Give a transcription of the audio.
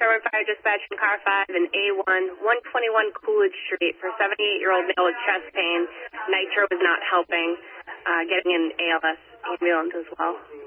Sherman Fire Dispatch in Car 5 and A1, 121 Coolidge Street for 78-year-old male with chest pain. Nitro is not helping. Getting an ALS ambulance as well.